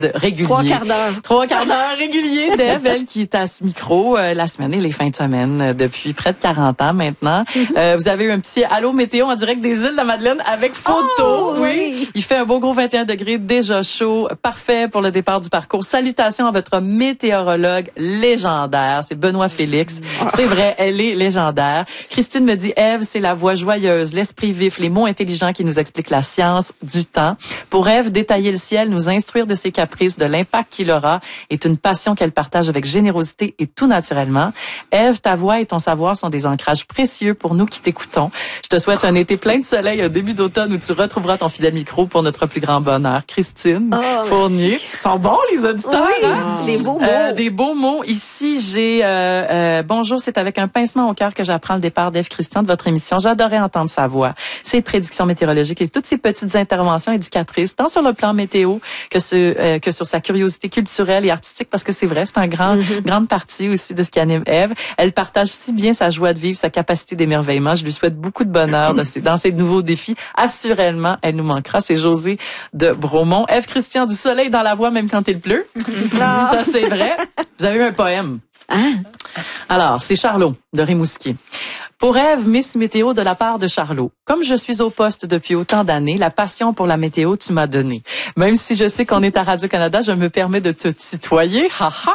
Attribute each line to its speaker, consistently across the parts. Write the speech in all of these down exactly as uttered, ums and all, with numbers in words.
Speaker 1: régulier.
Speaker 2: Trois quarts d'heure.
Speaker 1: Trois quarts d'heure régulier d'Ève, elle qui est à ce micro euh, la semaine et les fins de semaine euh, depuis près de quarante ans maintenant. Mm-hmm. Euh, vous avez eu un petit allô météo en direct des îles de la Madeleine avec photo.
Speaker 2: Oh,
Speaker 1: oui. oui. Il fait un beau gros vingt et un degrés, déjà chaud, parfait pour le départ du parcours. Salutations à votre météorologue légendaire, c'est Benoît Félix. Mm. C'est vrai, elle est légendaire. Christine me dit, Ève, c'est la voix joyeuse, l'esprit vif, les mots intelligents qui nous expliquent la science du temps. Pour Ève, détailler le ciel, nous instruire de ses caprices, de l'impact qu'il aura, est une passion qu'elle partage avec générosité et tout naturellement. Ève, ta voix et ton savoir sont des ancrages précieux pour nous qui t'écoutons. Je te souhaite un été plein de soleil, un début d'automne où tu retrouveras ton fidèle micro pour notre plus grand bonheur. Christine oh, Fournier. Ils sont bons, les auditeurs.
Speaker 2: Oui,
Speaker 1: hein?
Speaker 2: Des beaux mots.
Speaker 1: Euh, des beaux mots. Ici, j'ai... Euh, euh, bonjour, c'est avec un pincement au cœur que j'apprends le départ d'Ève Christian de votre émission. J'adorais entendre sa voix, ses prédictions météorologiques et toutes ses petites interventions éducatrices, tant sur le plan météo que, ce, euh, que sur sa curiosité culturelle et artistique, parce que c'est vrai, c'est un grand, mm-hmm. grande partie aussi de ce qui anime Ève. Elle partage si bien sa joie de vivre, sa capacité d'émerveillement. Je lui souhaite beaucoup de bonheur de, dans ces nouveaux défis. Assurément, elle nous manquera. C'est José de Bromont. Ève Christian, du soleil dans la voix, même quand il pleut. Ça, c'est vrai. Vous avez eu un poème.
Speaker 2: Hein?
Speaker 1: Alors, c'est Charlot de Rimouski. Pour Ève, Miss Météo de la part de Charlot. Comme je suis au poste depuis autant d'années, la passion pour la météo tu m'as donné. Même si je sais qu'on est à Radio-Canada, je me permets de te tutoyer. Haha.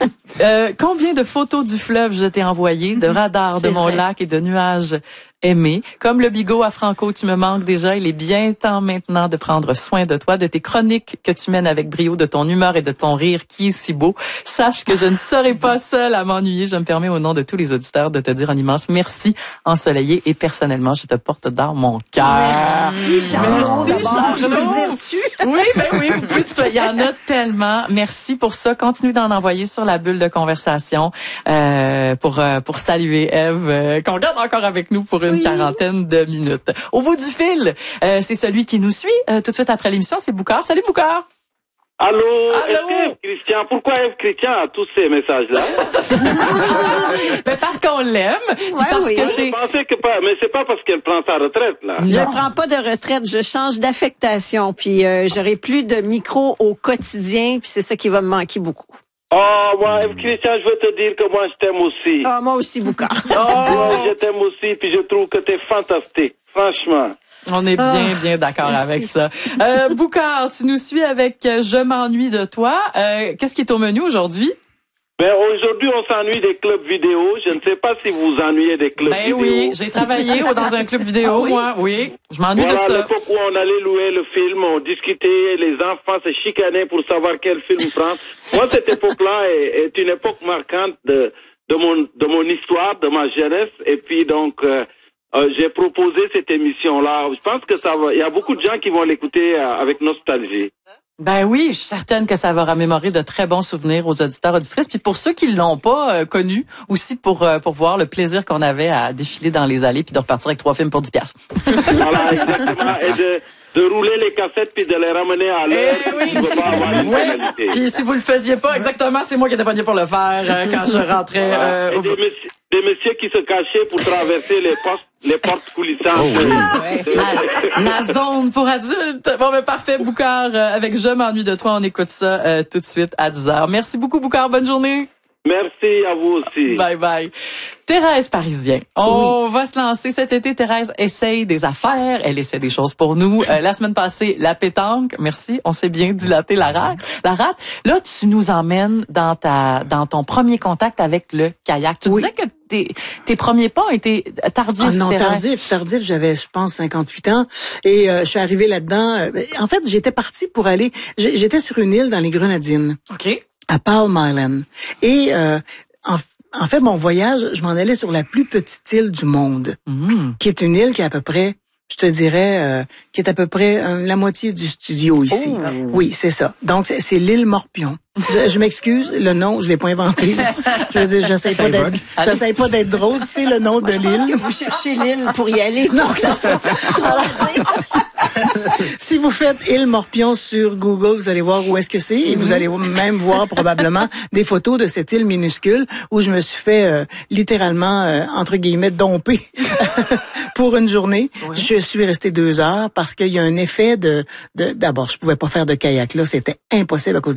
Speaker 1: euh, combien de photos du fleuve je t'ai envoyé, de radars de mon vrai. lac et de nuages aimé. Comme le bigot à Franco, tu me manques déjà. Il est bien temps maintenant de prendre soin de toi, de tes chroniques que tu mènes avec brio, de ton humeur et de ton rire qui est si beau. Sache que je ne serai pas seule à m'ennuyer. Je me permets au nom de tous les auditeurs de te dire un immense merci ensoleillé et personnellement, je te porte dans mon cœur.
Speaker 2: Merci, Charlot.
Speaker 1: Merci, Charlot.
Speaker 2: Je peux le dire-tu?
Speaker 1: Oui, ben oui, vous pouvez tutoyer. Il y en a tellement. Merci pour ça. Continue d'en envoyer sur la bulle de conversation euh, pour euh, pour saluer Ève, euh, qu'on garde encore avec nous pour une oui. quarantaine de minutes. Au bout du fil, euh, c'est celui qui nous suit euh, tout de suite après l'émission, c'est Boucard. Salut Boucard.
Speaker 3: Allô,
Speaker 1: Allô?
Speaker 3: Ève Christian, pourquoi Ève Christian a tous ces messages-là?
Speaker 1: Ben parce qu'on l'aime,
Speaker 2: ouais,
Speaker 1: parce
Speaker 2: oui.
Speaker 1: que c'est...
Speaker 3: Je pensais que pas, mais c'est pas parce qu'elle prend sa retraite, là.
Speaker 2: Je ne prends pas de retraite, je change d'affectation, puis euh, j'aurai plus de micro au quotidien, puis c'est ça qui va me manquer beaucoup.
Speaker 3: Oh, moi, Ève Christian, je veux te dire que moi, je t'aime aussi.
Speaker 2: Ah, oh, moi aussi, Boucard.
Speaker 3: Oh, moi, je t'aime aussi, puis je trouve que t'es fantastique, franchement.
Speaker 1: On est bien, oh, bien d'accord merci. avec ça. Euh, Boucard, tu nous suis avec euh, Je m'ennuie de toi. Euh, qu'est-ce qui est au menu aujourd'hui?
Speaker 3: Ben, aujourd'hui, on s'ennuie des clubs vidéo. Je ne sais pas si vous vous ennuyez des clubs
Speaker 1: ben
Speaker 3: vidéo.
Speaker 1: Ben oui, j'ai travaillé dans un club vidéo, ah, oui? moi, oui. Je m'ennuie
Speaker 3: voilà,
Speaker 1: de ça.
Speaker 3: À l'époque où on allait louer le film, on discutait, les enfants se chicanaient pour savoir quel film prendre. Moi, cette époque-là est, est une époque marquante de, de mon, de mon histoire, de ma jeunesse. Et puis, donc, euh, Euh, j'ai proposé cette émission-là. Je pense que ça va. Il y a beaucoup de gens qui vont l'écouter euh, avec nostalgie.
Speaker 1: Ben oui, je suis certaine que ça va remémorer de très bons souvenirs aux auditeurs auditrices. Puis pour ceux qui l'ont pas euh, connu, aussi pour euh, pour voir le plaisir qu'on avait à défiler dans les allées puis de repartir avec trois films pour dix piastres.
Speaker 3: Voilà, exactement. Et de de rouler les cassettes puis de les ramener à l'heure.
Speaker 1: Eh oui.
Speaker 3: Tu peux pas avoir une
Speaker 1: oui. Puis si vous le faisiez pas, exactement, c'est moi qui étais pogné pour le faire euh, quand je rentrais.
Speaker 3: Voilà.
Speaker 1: Euh,
Speaker 3: Et
Speaker 1: au...
Speaker 3: des, messieurs, des messieurs qui se cachaient pour traverser les postes, les portes coulissantes.
Speaker 1: Oh, oui. la, la zone pour adultes. Bon, ben parfait, Boucard. Euh, avec Je m'ennuie de toi, on écoute ça euh, tout de suite à dix heures. Merci beaucoup, Boucard. Bonne journée.
Speaker 3: Merci à vous aussi.
Speaker 1: Bye bye. Thérèse Parisien. On
Speaker 2: oui.
Speaker 1: va se lancer cet été. Thérèse essaye des affaires. Elle essaie des choses pour nous. Euh, la semaine passée, la pétanque. Merci. On s'est bien dilaté la rate. La rate. Là, tu nous emmènes dans ta, dans ton premier contact avec le kayak. Tu oui. disais que tes, tes premiers pas étaient tardifs.
Speaker 4: Ah non,
Speaker 1: Thérèse.
Speaker 4: tardif, tardif. J'avais, je pense, cinquante-huit ans. Et euh, je suis arrivée là-dedans. En fait, j'étais partie pour aller... J'étais sur une île dans les Grenadines.
Speaker 1: OK.
Speaker 4: À Palm Island. Et euh, en, en fait, mon voyage, je m'en allais sur la plus petite île du monde, mmh. qui est une île qui est à peu près, je te dirais, euh, qui est à peu près euh, la moitié du studio ici. Oh. Oui, c'est ça. Donc, c'est, c'est l'île Morpion. Je, je m'excuse, le nom, je l'ai pas inventé. Je veux dire, j'essaie pas d'être, j'essaie pas d'être drôle. C'est le nom de l'île.
Speaker 2: Je pense que vous cherchez l'île pour y aller.
Speaker 4: Non, c'est ça. Alors, Si vous faites île Morpion sur Google, vous allez voir où est-ce que c'est et mm-hmm. vous allez même voir probablement des photos de cette île minuscule où je me suis fait euh, littéralement, euh, entre guillemets, domper pour une journée. Ouais. Je suis restée deux heures parce qu'il y a un effet de, de... D'abord, je pouvais pas faire de kayak là, c'était impossible à cause